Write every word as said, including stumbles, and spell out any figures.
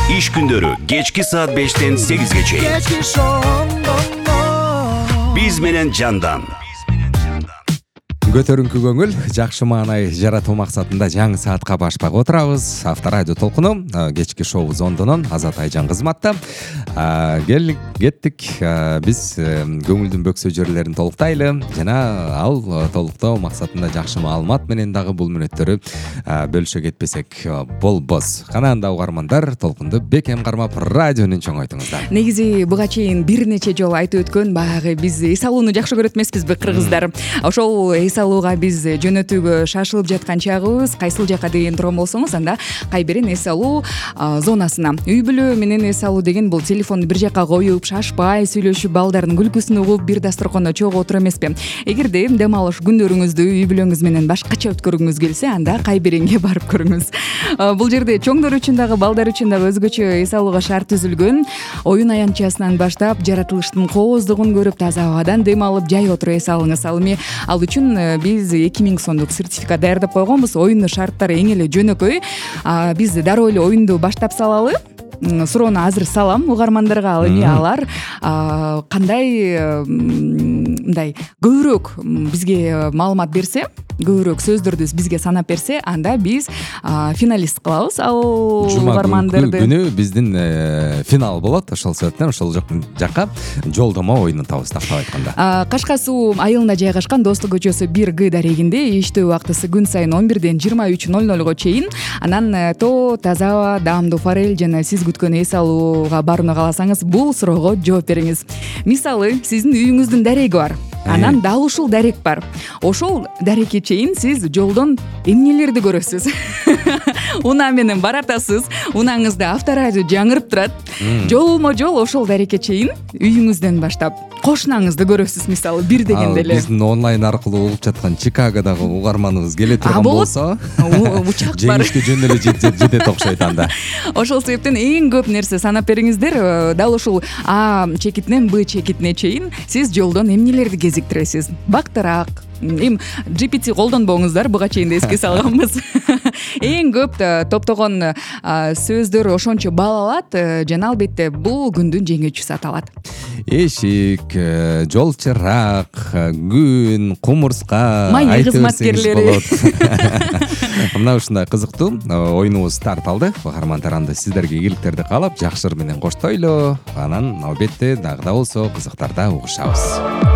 Иш күндөрү кечки саат бештен сегизге чейин. Биз менен жандан. Көтөрүңкү көңүл, жакшы маанай жаратуу максатында жаңы саатка башпак отурабыз. Авторадио толкуну кечки шоу зондонон Азат Айжан кызматта. Кел кеттик. Биз көңүлдүн бөксө жерлерин толуктайлы жана ал толуктоо максатында жакшы маалымат менен дагы бул мүнөттөрү бөлүшө кетпесек болбос. Канаанда угармандар толкунду бекем кармап радионун чоңойтуңуздар. Негизи буга чейин бир нече жолу айтып өткөн баягы биз эс алууну жакшы көрөт эмеспизби, кыргыздар. Ошол эс алууга биз жөнөтүүгө шашылып жаткан чагыбыз, кайсыл жака деген турган болсоңуз, анда кайбирин эс алуу зонасына. Үй бүлө менен эс алуу деген бул телефонду бир жака коюп, шашпай сүйлөшүп, балдардын күлкүсүн угуп, бир дасторкондо чогуу отуруп эмеспи. Эгерде дем алыш күндөрүңүздү үй бүлөңүз менен башкача өткөргүңүз келсе, анда кайбиринге барып көрүңүз. Бул жерде чоңдор үчүн дагы, балдар үчүн дагы өзгөчө эс алууга шарт түзүлгөн. Оюн аянтчасынан баштап, жаратылыштын кооздугун көрүп, таза абадан дем алып, жай отуруп эс алыңыз. Ал эми ал үчүн биз эки миң сомдук сертификат даярдап койгонбуз. Оюндун шарттары эң эле жөнөкөй. Биз дароо эле оюнду баштап салалы. Суроону азыр салам угармандарга. Ал эми алар кандай мындай көбүрөөк бизге маалымат берсе, көбүрөөк сөздөрдү бизге санап берсе, анда биз финалист кылабыз. Ал угармандарды күнү биздин финал болот. Ошол себептен ошол жакка жолдомо оюнутабыз, тактап айтканда. Кашка суу айылында жайгашкан Достук көчөсү бир Г дарегинде иштөө убактысы күн сайын он бирден жыйырма үч ноль нольго чейин. Анан то таза, даамдуу форель жана сиз күткөн эс алууга барууну кааласаңыз, бул суроого жооп бериңиз. Мисалы, сиздин үйүңүздүн дареги бар. Анан дал ушул дарек бар. Ошол дарекке чейин сиз жолдон эмнелерди көрөсүз? Унаа менен баратасыз. Унааңызда авторадио жаңырып турат. Жолмо жол ошол дарекке чейин үйүңүздөн баштап кошунаңызды көрөсүз. Мисалы, бир дегенде эле. Биздин онлайн аркылуу угуп жаткан Чикагодогу угарманыбыз келе турган болсо, учак бар. Жеңишке жөн эле жетет окшойт анда. Ошол себептен эң көп нерсе санап бериңиздер. Дал ушул А чекитинен Б чекитине чейин сиз жолдон эмнелерди кезиктиресиз? Бактырак. Эми джи пи ти колдонбоңуздар, буга чейин да эске салганбыз. Эң көп топтогон сөздөр ошончо бал алат жана албетте бул күндүн жеңүүчүсү аталат. Эшик, жол чырак, күн, кумурска, майны кызматкерлери. Мына ушундай кызыктуу оюнубуз старт алды. Угармандар, анда сиздерге ийгиликтерди каалап, жакшы ыр менен коштойлу. Анан албетте дагы да болсо кызыктарда угушабыз.